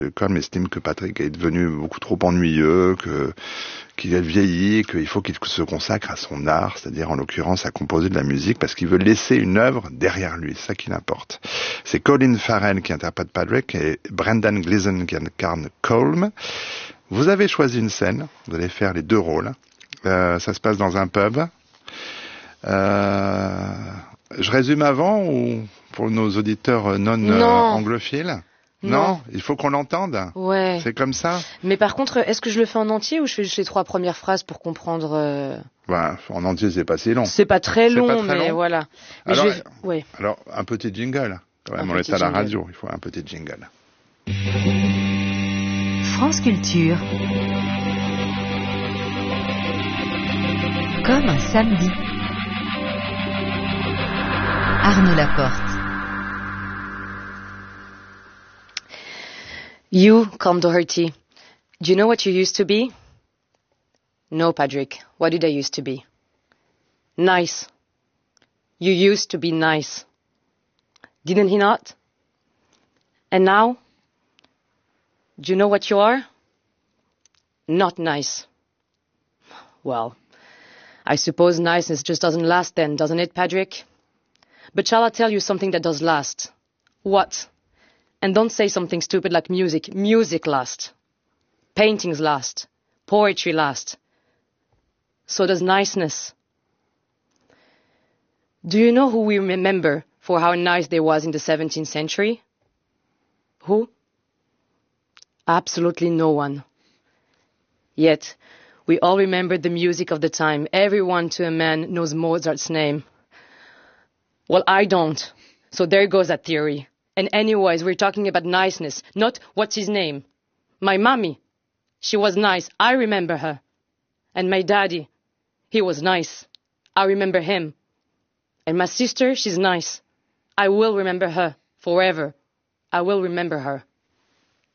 Colm estime que Patrick est devenu beaucoup trop ennuyeux, qu'il a vieilli, qu'il faut qu'il se consacre à son art, c'est-à-dire en l'occurrence à composer de la musique, parce qu'il veut laisser une œuvre derrière lui, c'est ça qui l'importe. C'est Colin Farrell qui interprète Patrick et Brendan Gleeson qui incarne Colm. Vous avez choisi une scène, vous allez faire les deux rôles. Ça se passe dans un pub. Je résume avant ou pour nos auditeurs non anglophiles? Non, il faut qu'on l'entende. Ouais. C'est comme ça. Mais par contre, est-ce que je le fais en entier ou je fais juste les 3 premières phrases pour comprendre En entier, c'est pas si long. C'est pas très long, mais long. Voilà. Mais alors, un petit jingle. Quand même, on est à la radio, il faut un petit jingle. France Culture. Comme un samedi. Arnaud Laporte. You, Colm Doherty, do you know what you used to be? No, Patrick. What did I used to be? Nice. You used to be nice. Didn't he not? And now? Do you know what you are? Not nice. Well, I suppose niceness just doesn't last then, doesn't it, Patrick? But shall I tell you something that does last? What? And don't say something stupid like music. Music lasts. Paintings last. Poetry lasts. So does niceness. Do you know who we remember for how nice they was in the 17th century? Who? Absolutely no one. Yet, we all remember the music of the time. Everyone to a man knows Mozart's name. Well, I don't. So there goes that theory. And anyways, we're talking about niceness, not what's his name. My mommy, she was nice. I remember her. And my daddy, he was nice. I remember him. And my sister, she's nice. I will remember her forever. I will remember her.